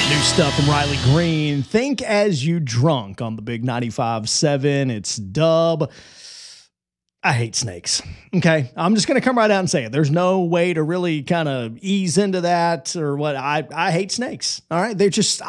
New stuff from Riley Green. Think As You Drunk on the big 95.7. It's Dub. I hate snakes. Okay. I'm just going to come right out and say it. There's no way to really kind of ease into that or what. I hate snakes. All right. They're just,